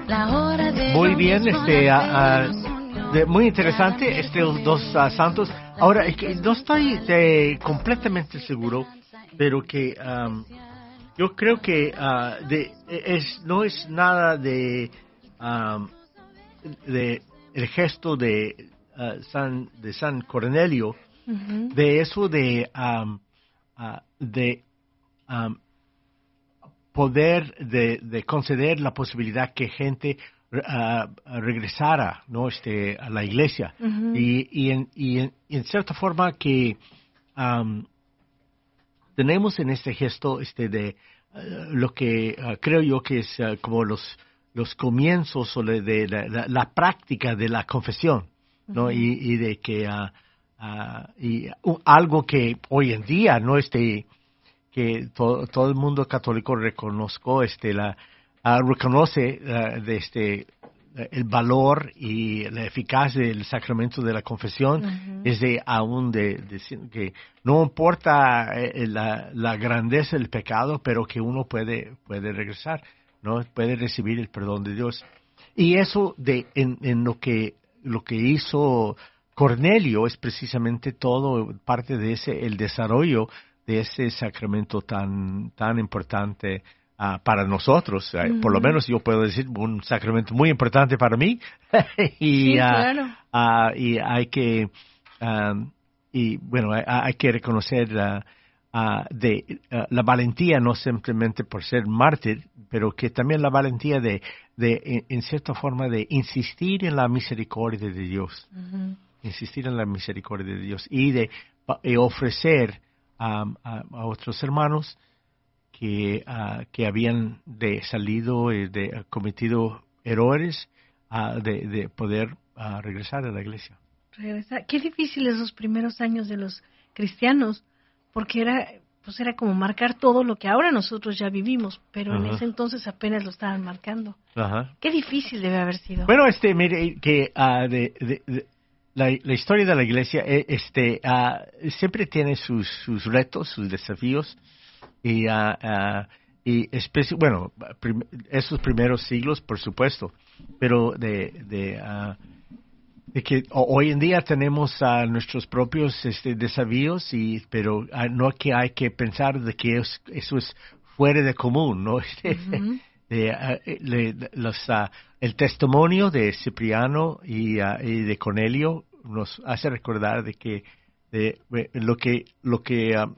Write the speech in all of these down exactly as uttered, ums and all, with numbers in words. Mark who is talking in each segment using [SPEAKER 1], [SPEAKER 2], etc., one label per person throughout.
[SPEAKER 1] Muy bien, este, uh, uh, de, muy interesante, estos dos uh, santos. Ahora, es que no estoy de, completamente seguro, pero que um, yo creo que uh, de, es, no es nada de, um, de el gesto de, uh, San, de San Cornelio, uh-huh. de eso de, um, uh, de um, poder de, de conceder la posibilidad que gente uh, regresara, ¿no? este, a la iglesia. Uh-huh. Y, y, en, y, en, y en cierta forma que um, tenemos en este gesto este de uh, lo que uh, creo yo que es uh, como los, los comienzos o de, de la, la, la práctica de la confesión, ¿no? Uh-huh. y, y de que uh, uh, y, uh, algo que hoy en día no esté que to, todo el mundo católico reconozco este la uh, reconoce uh, de este el valor y la eficacia del sacramento de la confesión. Uh-huh. Es de aún de, de que no importa eh, la, la grandeza del pecado, pero que uno puede puede regresar, no puede recibir el perdón de Dios. Y eso de en, en lo que lo que hizo Cornelio es precisamente todo parte de ese el desarrollo de ese sacramento tan tan importante uh, para nosotros. Uh, mm. Por lo menos yo puedo decir un sacramento muy importante para mí. y,
[SPEAKER 2] sí,
[SPEAKER 1] uh,
[SPEAKER 2] claro.
[SPEAKER 1] Uh, y hay que um, y bueno hay, hay que reconocer uh, uh, de uh, la valentía, no simplemente por ser mártir, pero que también la valentía de de en, en cierta forma de insistir en la misericordia de Dios. Uh-huh. Insistir en la misericordia de Dios y de y ofrecer Um, a, a otros hermanos que, uh, que habían de salido y de uh, cometido errores uh, de, de poder uh, regresar a la iglesia.
[SPEAKER 2] Regresar. Qué difícil esos primeros años de los cristianos, porque era pues era como marcar todo lo que ahora nosotros ya vivimos, pero uh-huh. en ese entonces apenas lo estaban marcando. Uh-huh. Qué difícil debe haber sido.
[SPEAKER 1] Bueno, este, mire, que uh, de, de, de La, la historia de la iglesia este, uh, siempre tiene sus, sus retos, sus desafíos, y, uh, uh, y especi- bueno, prim- esos primeros siglos, por supuesto, pero de, de, uh, de que hoy en día tenemos uh, nuestros propios este, desafíos, y, pero uh, no que hay que pensar de que es, eso es fuera de común, ¿no? Uh-huh. De, uh, le, los, uh, el testimonio de Cipriano y, uh, y de Cornelio nos hace recordar de que de, de lo que lo que uh,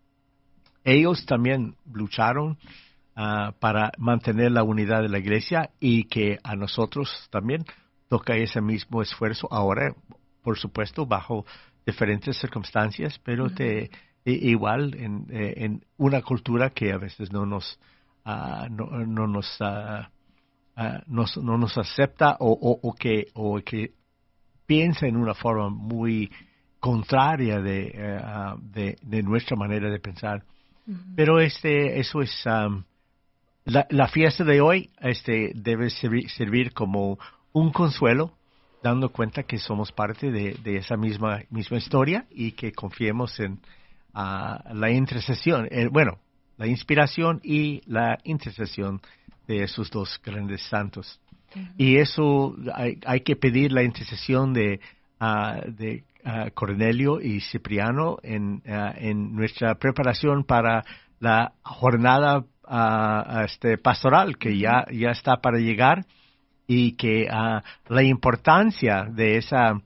[SPEAKER 1] ellos también lucharon uh, para mantener la unidad de la iglesia, y que a nosotros también toca ese mismo esfuerzo ahora, por supuesto bajo diferentes circunstancias, pero uh-huh. te, i, igual en, en una cultura que a veces no nos Uh, no, no nos uh, uh, nos, no nos acepta o, o, o que o que piensa en una forma muy contraria de uh, de, de nuestra manera de pensar. Uh-huh. Pero este eso es um, la, la fiesta de hoy este debe servir, servir como un consuelo, dando cuenta que somos parte de, de esa misma misma historia, y que confiemos en uh, la intercesión eh, bueno la inspiración y la intercesión de esos dos grandes santos. Uh-huh. Y eso hay, hay que pedir la intercesión de, uh, de uh, Cornelio y Cipriano en, uh, en nuestra preparación para la jornada uh, este, pastoral que uh-huh. ya, ya está para llegar, y que uh, la importancia de esa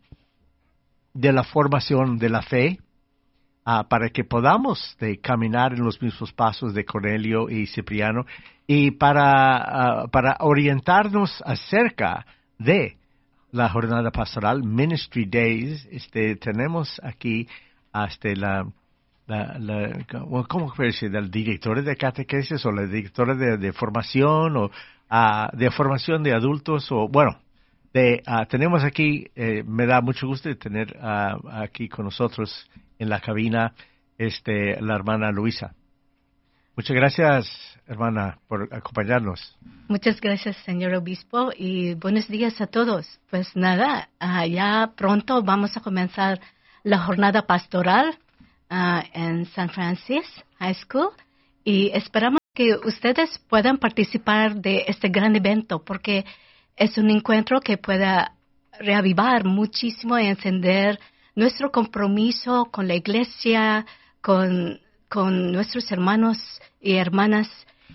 [SPEAKER 1] de la formación de la fe, Uh, para que podamos de caminar en los mismos pasos de Cornelio y Cipriano, y para, uh, para orientarnos acerca de la jornada pastoral, Ministry Days. Este, tenemos aquí hasta la, la, la ¿cómo puede decir? La directora de catequesis o la directora de, de formación o uh, de formación de adultos, o bueno, de, uh, tenemos aquí, eh, me da mucho gusto de tener uh, aquí con nosotros en la cabina este la hermana Luisa. Muchas gracias, hermana, por acompañarnos.
[SPEAKER 3] Muchas gracias, señor obispo, y buenos días a todos. Pues nada, uh, ya pronto vamos a comenzar la jornada pastoral uh, en San Francisco High School, y esperamos que ustedes puedan participar de este gran evento, porque es un encuentro que pueda reavivar muchísimo y encender nuestro compromiso con la iglesia, con, con nuestros hermanos y hermanas,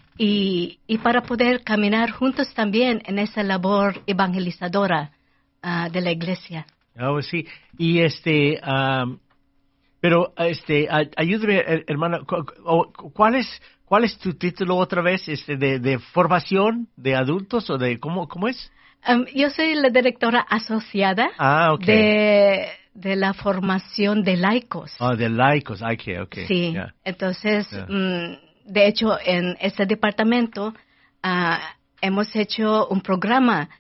[SPEAKER 3] y, y para poder caminar juntos también en esa labor evangelizadora uh, de la iglesia.
[SPEAKER 1] Oh, sí. Y este, um, pero este, ayúdame, hermana, ¿cuál es, cuál es tu título otra vez? Este, de, de formación de adultos o de cómo, cómo es?
[SPEAKER 3] Um, yo soy la directora asociada
[SPEAKER 1] ah, okay.
[SPEAKER 3] de, de la formación de laicos.
[SPEAKER 1] Oh, de laicos, okay, okay.
[SPEAKER 3] Sí,
[SPEAKER 1] yeah.
[SPEAKER 3] entonces,
[SPEAKER 1] yeah.
[SPEAKER 3] Um, de hecho, en este departamento uh, hemos hecho un programa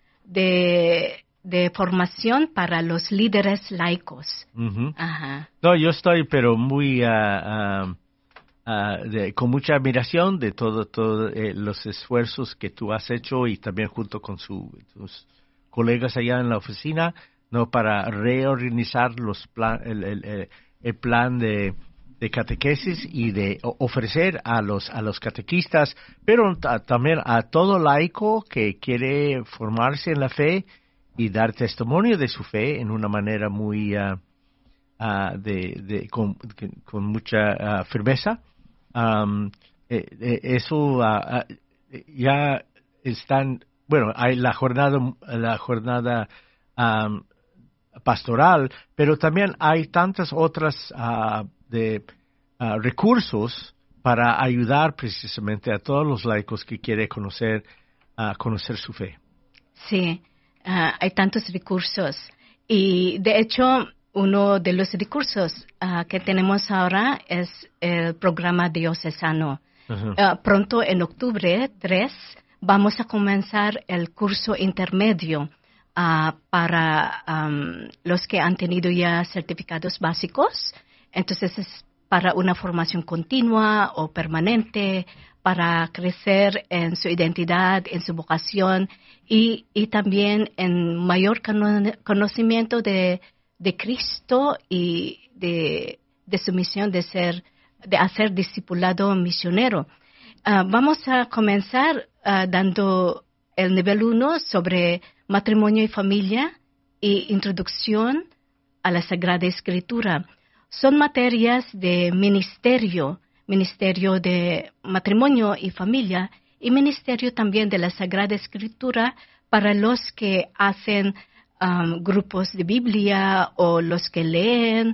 [SPEAKER 3] de, de formación para los líderes laicos.
[SPEAKER 1] Uh-huh.
[SPEAKER 3] Ajá.
[SPEAKER 1] No, yo estoy, pero muy... Uh, uh, Uh, de, con mucha admiración de todos todo, eh, los esfuerzos que tú has hecho y también junto con su, tus colegas allá en la oficina, no, para reorganizar los plan, el, el, el, el plan de, de catequesis y de ofrecer a los a los catequistas, pero a, también a todo laico que quiere formarse en la fe y dar testimonio de su fe en una manera muy uh, uh, de, de con, con mucha uh, firmeza. Um, eh, eh, eso uh, uh, ya están, bueno, hay la jornada la jornada um, pastoral, pero también hay tantas otras uh, de uh, recursos para ayudar precisamente a todos los laicos que quieren conocer uh, conocer su fe.
[SPEAKER 3] Sí, uh, hay tantos recursos y de hecho uno de los recursos uh, que tenemos ahora es el programa diocesano. Uh-huh. Uh, pronto, en octubre tres, vamos a comenzar el curso intermedio uh, para um, los que han tenido ya certificados básicos. Entonces, es para una formación continua o permanente, para crecer en su identidad, en su vocación y, y también en mayor cono- conocimiento de de Cristo y de, de su misión de ser, de hacer discipulado misionero. Uh, vamos a comenzar uh, dando el nivel uno sobre matrimonio y familia y introducción a la Sagrada Escritura. Son materias de ministerio, ministerio de matrimonio y familia y ministerio también de la Sagrada Escritura para los que hacen Um, grupos de Biblia o los que leen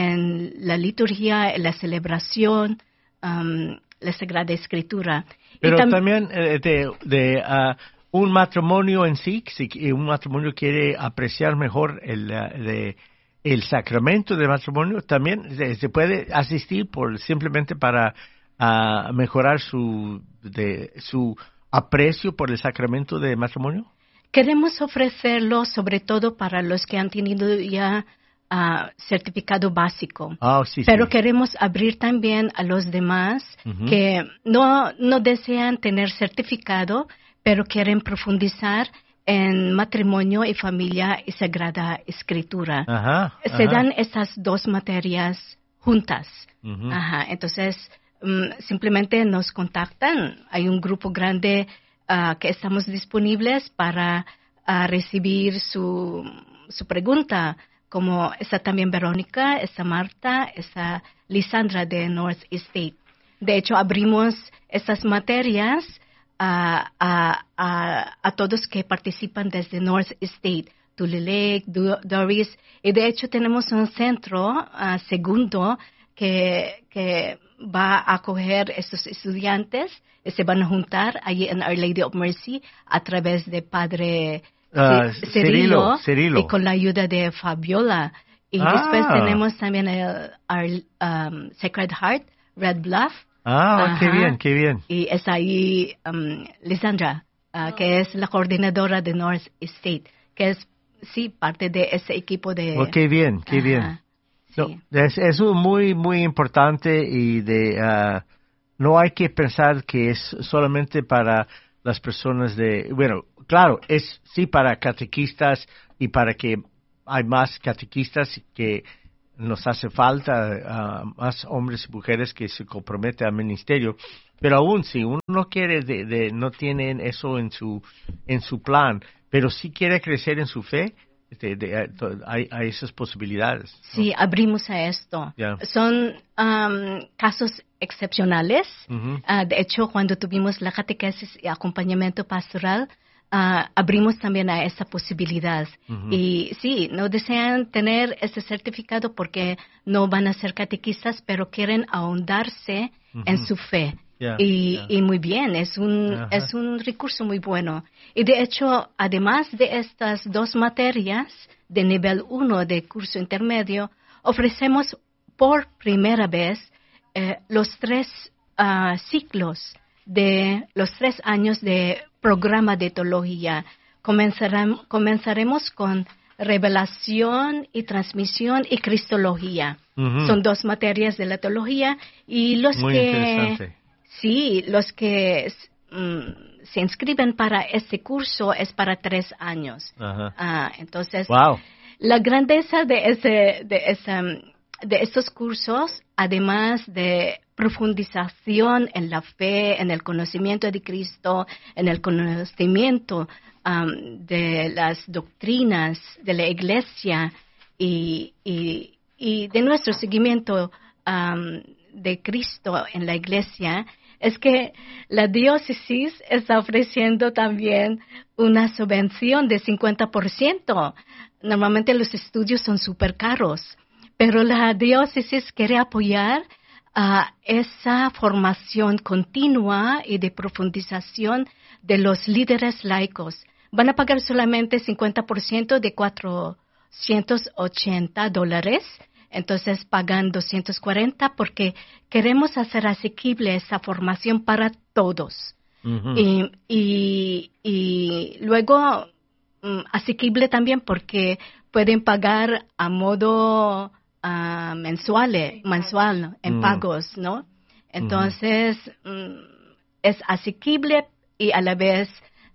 [SPEAKER 3] en la liturgia, en la celebración, um, la Sagrada Escritura.
[SPEAKER 1] Pero
[SPEAKER 3] tam-
[SPEAKER 1] también eh, de, de uh, un matrimonio en sí, si un matrimonio quiere apreciar mejor el, uh, de, el sacramento del matrimonio, también se, se puede asistir por simplemente para uh, mejorar su, de, su aprecio por el sacramento del matrimonio.
[SPEAKER 3] Queremos ofrecerlo sobre todo para los que han tenido ya uh, certificado básico.
[SPEAKER 1] Oh, sí,
[SPEAKER 3] pero
[SPEAKER 1] sí.
[SPEAKER 3] queremos abrir también a los demás uh-huh. que no, no desean tener certificado, pero quieren profundizar en matrimonio y familia y Sagrada Escritura.
[SPEAKER 1] Ajá,
[SPEAKER 3] Se
[SPEAKER 1] ajá.
[SPEAKER 3] dan estas dos materias juntas.
[SPEAKER 1] Uh-huh.
[SPEAKER 3] Ajá, entonces, um, simplemente nos contactan. Hay un grupo grande Uh, que estamos disponibles para uh, recibir su, su pregunta, como está también Verónica, está Marta, está Lisandra de North State. De hecho, abrimos estas materias uh, a, a, a todos que participan desde North State, Tulilek, Doris, y de hecho tenemos un centro uh, segundo que, que va a acoger estos estudiantes. Se van a juntar allí en Our Lady of Mercy a través de Padre
[SPEAKER 1] uh,
[SPEAKER 3] Cirilo,
[SPEAKER 1] Cirilo, Cirilo
[SPEAKER 3] y con la ayuda de Fabiola. Y
[SPEAKER 1] ah.
[SPEAKER 3] después tenemos también el Our, um, Sacred Heart, Red Bluff.
[SPEAKER 1] Ah,
[SPEAKER 3] Ajá.
[SPEAKER 1] qué bien, qué bien.
[SPEAKER 3] Y es ahí um, Lisandra, uh, que es la coordinadora de North State, que es, sí, parte de ese equipo de...
[SPEAKER 1] Oh, qué bien, qué
[SPEAKER 3] Ajá.
[SPEAKER 1] bien.
[SPEAKER 3] Sí.
[SPEAKER 1] No, es, es muy, muy importante y de... Uh, no hay que pensar que es solamente para las personas de... Bueno, claro, es sí para catequistas y para que hay más catequistas que nos hace falta, uh, más hombres y mujeres que se comprometen al ministerio, pero aún si uno no quiere, de, de, no tiene eso en su, en su plan, pero sí quiere crecer en su fe, de, de, de, hay, hay esas posibilidades, ¿no?
[SPEAKER 3] Sí, abrimos a esto. Yeah. Son um, casos excepcionales. Uh-huh. Uh, de hecho, cuando tuvimos la catequesis y acompañamiento pastoral, Uh, abrimos también a esa posibilidad. Uh-huh. Y sí, no desean tener ese certificado porque no van a ser catequistas, pero quieren ahondarse uh-huh. en su fe. Yeah, y, yeah. y muy bien, es un, uh-huh. es un recurso muy bueno. Y de hecho, además de estas dos materias de nivel uno de curso intermedio, ofrecemos por primera vez eh, los tres uh, ciclos de los tres años de programa de teología. Comenzaremos, comenzaremos con revelación y transmisión y cristología. Uh-huh. Son dos materias de la teología y los
[SPEAKER 1] Muy
[SPEAKER 3] que sí, los que um, se inscriben para este curso es para tres años. Uh-huh. Uh, entonces,
[SPEAKER 1] wow.
[SPEAKER 3] La grandeza de ese, de ese, de estos cursos, además de profundización en la fe, en el conocimiento de Cristo, en el conocimiento um, de las doctrinas de la Iglesia y, y, y de nuestro seguimiento um, de Cristo en la Iglesia, es que la diócesis está ofreciendo también una subvención de cincuenta por ciento. Normalmente los estudios son súper caros, pero la diócesis quiere apoyar a uh, esa formación continua y de profundización de los líderes laicos. Van a pagar solamente cincuenta por ciento de cuatrocientos ochenta dólares, entonces pagan doscientos cuarenta porque queremos hacer asequible esa formación para todos. Uh-huh. y, y, y luego um, asequible también porque pueden pagar a modo Uh, mensuales, mensual, en mm. pagos, ¿no? Entonces, mm. um, es asequible y a la vez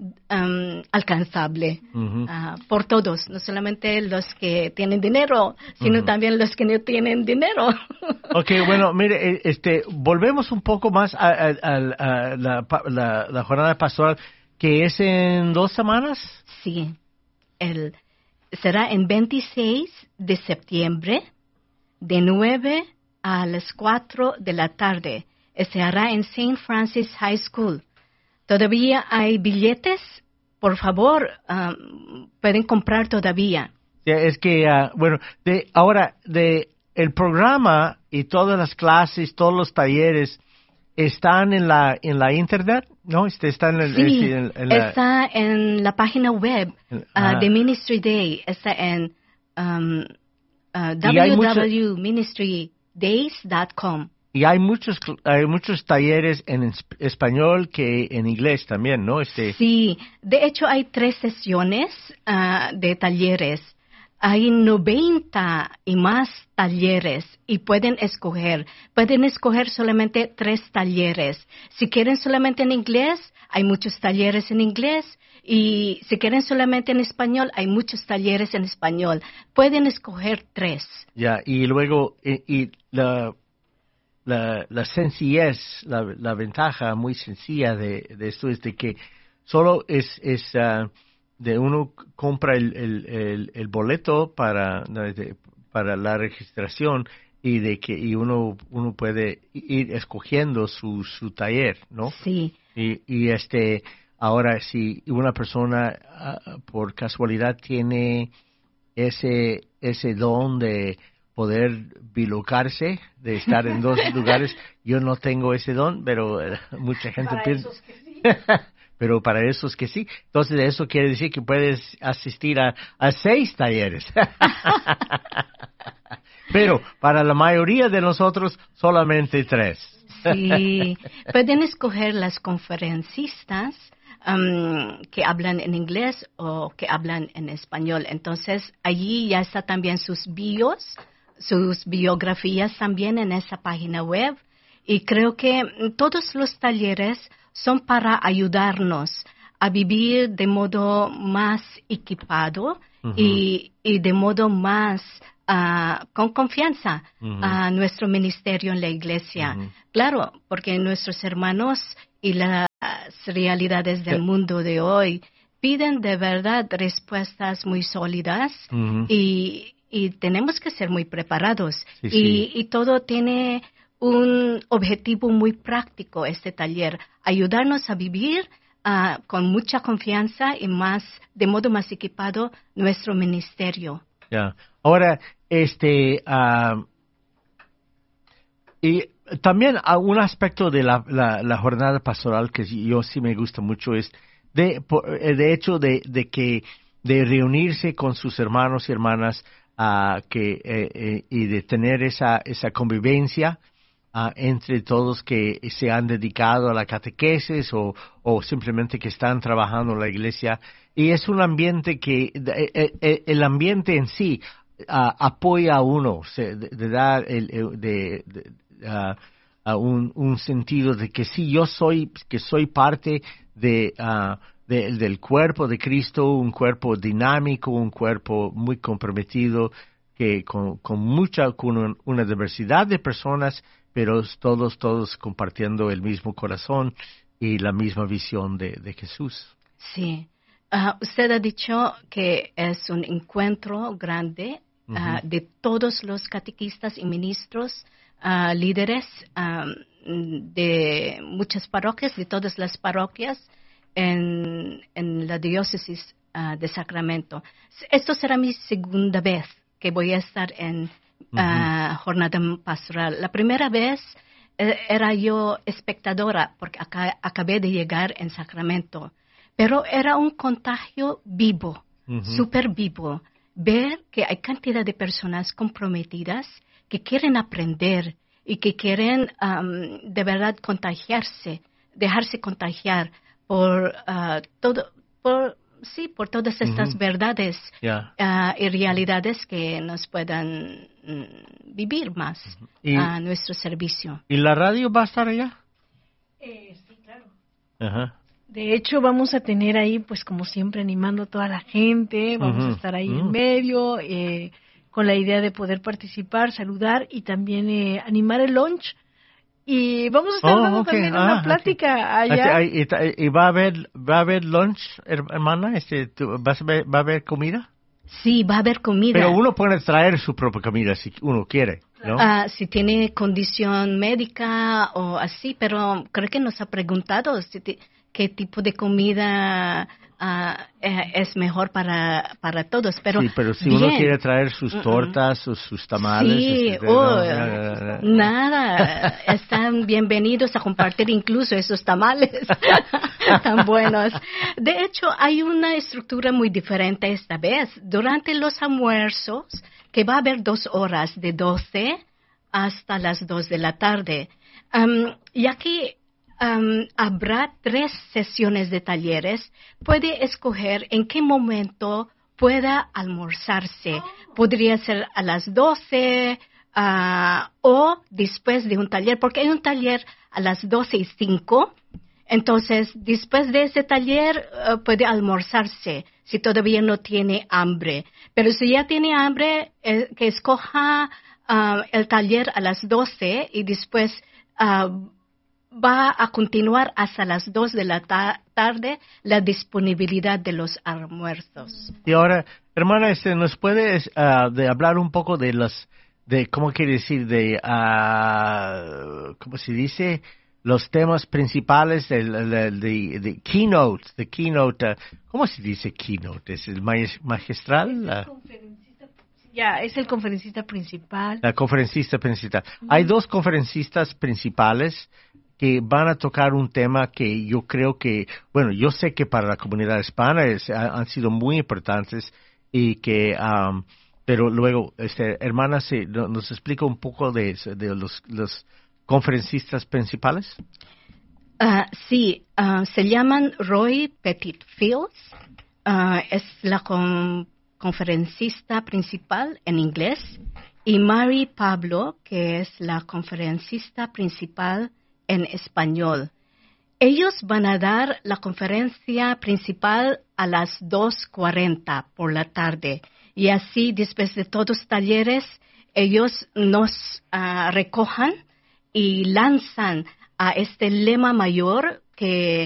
[SPEAKER 3] um, alcanzable mm-hmm. uh, por todos, no solamente los que tienen dinero, sino mm-hmm. también los que no tienen dinero.
[SPEAKER 1] Ok, bueno, mire, este, volvemos un poco más a, a, a, a la, la, la jornada pastoral, que es en dos semanas.
[SPEAKER 3] Sí, el, será en veintiséis de septiembre, de nueve a las cuatro de la tarde. Se hará en Saint Francis High School. Todavía hay billetes. Por favor, um, pueden comprar todavía.
[SPEAKER 1] Sí, es que, uh, bueno, de ahora, de el programa y todas las clases, todos los talleres, ¿están en la en la internet? ¿No? Están en,
[SPEAKER 3] sí,
[SPEAKER 1] en, en la...
[SPEAKER 3] está en la página web uh, de Ministry Day. Está en... Um, Uh, w w w punto ministry days punto com.
[SPEAKER 1] Y hay muchos hay muchos talleres en español que en inglés también, ¿no? Este...
[SPEAKER 3] Sí, de hecho hay tres sesiones uh, de talleres. Hay noventa y más talleres y pueden escoger. Pueden escoger solamente tres talleres. Si quieren solamente en inglés, hay muchos talleres en inglés. Y si quieren solamente en español, hay muchos talleres en español. Pueden escoger tres.
[SPEAKER 1] Ya, y luego, y, y la, la, la sencillez, la, la ventaja muy sencilla de, de esto es de que solo es, es uh, de uno compra el, el, el, el boleto para, de, para la registración y de que y uno uno puede ir escogiendo su, su taller, ¿no?
[SPEAKER 3] Sí.
[SPEAKER 1] Y, y este... Ahora, si una persona uh, por casualidad tiene ese ese don de poder bilocarse, de estar en dos lugares, yo no tengo ese don, pero uh, mucha gente
[SPEAKER 2] para
[SPEAKER 1] piensa.
[SPEAKER 2] Esos que sí.
[SPEAKER 1] Pero para esos que sí. Entonces, eso quiere decir que puedes asistir a, a seis talleres. Pero para la mayoría de nosotros, solamente tres.
[SPEAKER 3] Sí, pueden escoger las conferencistas Um, que hablan en inglés o que hablan en español. Entonces, allí ya está también sus bios, sus biografías también en esa página web. Y creo que todos los talleres son para ayudarnos a vivir de modo más equipado uh-huh. y, y de modo más uh, con confianza
[SPEAKER 1] uh-huh.
[SPEAKER 3] a nuestro ministerio en la iglesia. Uh-huh. Claro, porque nuestros hermanos y las realidades del sí. mundo de hoy piden de verdad respuestas muy sólidas uh-huh. y, y tenemos que ser muy preparados.
[SPEAKER 1] Sí,
[SPEAKER 3] y,
[SPEAKER 1] sí.
[SPEAKER 3] y todo tiene un objetivo muy práctico, este taller, ayudarnos a vivir uh, con mucha confianza y más, de modo más equipado, nuestro ministerio.
[SPEAKER 1] Yeah. Ahora, este, uh, y también uh, un aspecto de la, la, la jornada pastoral que yo sí me gusta mucho es de, por, de hecho de, de que de reunirse con sus hermanos y hermanas uh, que eh, eh, y de tener esa esa convivencia uh, entre todos que se han dedicado a la catequesis o o simplemente que están trabajando en la iglesia, y es un ambiente que eh, eh, el ambiente en sí uh, apoya a uno, se, de, de dar el de, de uh, uh, un un sentido de que sí, yo soy que soy parte de uh, De, del cuerpo de Cristo, un cuerpo dinámico, un cuerpo muy comprometido, que con, con mucha, con una diversidad de personas, pero todos, todos compartiendo el mismo corazón y la misma visión de, de Jesús.
[SPEAKER 3] Sí. Uh, usted ha dicho que es un encuentro grande uh, uh-huh. de todos los catequistas y ministros, uh, líderes um, de muchas parroquias, de todas las parroquias, En, en la diócesis uh, de Sacramento. Esto será mi segunda vez que voy a estar en uh, uh-huh. jornada pastoral. La primera vez eh, era yo espectadora porque acá, acabé de llegar en Sacramento, pero era un contagio vivo, uh-huh. súper vivo. Ver que hay cantidad de personas comprometidas que quieren aprender y que quieren um, de verdad contagiarse, dejarse contagiar por uh, todo, por sí, por todas estas uh-huh. verdades
[SPEAKER 1] yeah.
[SPEAKER 3] uh, y realidades que nos puedan mm, vivir más uh-huh. y, a nuestro servicio.
[SPEAKER 1] ¿Y la radio va a estar allá?
[SPEAKER 2] Eh, sí, claro.
[SPEAKER 1] Uh-huh.
[SPEAKER 2] De hecho, vamos a tener ahí, pues como siempre, animando a toda la gente. Vamos uh-huh. a estar ahí uh-huh. en medio, eh, con la idea de poder participar, saludar y también eh, animar el lunch. Y vamos a estar
[SPEAKER 1] oh,
[SPEAKER 2] dando
[SPEAKER 1] okay.
[SPEAKER 2] también
[SPEAKER 1] ah,
[SPEAKER 2] una plática
[SPEAKER 1] okay.
[SPEAKER 2] allá.
[SPEAKER 1] ¿Y, y, y va a haber va a haber lunch, hermana? Este, ¿vas a ver, ¿Va a haber comida?
[SPEAKER 3] Sí, va a haber comida.
[SPEAKER 1] Pero uno puede traer su propia comida si uno quiere, ¿no?
[SPEAKER 3] Uh, si tiene condición médica o así, pero creo que nos ha preguntado si te, qué tipo de comida uh, eh, es mejor para para todos. Pero
[SPEAKER 1] sí, pero si
[SPEAKER 3] bien.
[SPEAKER 1] uno quiere traer sus tortas o uh-uh. sus tamales.
[SPEAKER 3] Sí,
[SPEAKER 1] este,
[SPEAKER 3] oh,
[SPEAKER 1] no, no, no, no.
[SPEAKER 3] nada, están bienvenidos a compartir incluso esos tamales tan buenos. De hecho, hay una estructura muy diferente esta vez. Durante los almuerzos, que va a haber dos horas, de doce hasta las dos de la tarde, um, y aquí Um, habrá tres sesiones de talleres. Puede escoger en qué momento pueda almorzarse. Podría ser a las doce uh, o después de un taller, porque hay un taller a las doce y cinco. Entonces, después de ese taller uh, puede almorzarse si todavía no tiene hambre. Pero si ya tiene hambre, eh, que escoja uh, el taller a las doce y después uh, va a continuar hasta las dos de la ta- tarde la disponibilidad de los almuerzos.
[SPEAKER 1] Y ahora, hermana, este, ¿nos puedes uh, de hablar un poco de los, de cómo quiere decir, de, uh, cómo se dice, los temas principales del de, de, de keynote, de keynote, uh, ¿cómo se dice keynote? ¿Es el magistral?
[SPEAKER 2] Es el conferencista, ya, es el conferencista principal.
[SPEAKER 1] La conferencista principal. Uh-huh. Hay dos conferencistas principales que van a tocar un tema que yo creo que, bueno, yo sé que para la comunidad hispana es, han sido muy importantes y que, um, pero luego, este, hermana, ¿se, ¿nos explica un poco de, de los, los conferencistas principales?
[SPEAKER 3] Uh, sí, uh, se llaman Roy Petitfields, uh, es la con, conferencista principal en inglés, y Mary Pablo, que es la conferencista principal en español. Ellos van a dar la conferencia principal a las dos cuarenta por la tarde. Y así, después de todos los talleres, ellos nos uh, recojan y lanzan a este lema mayor que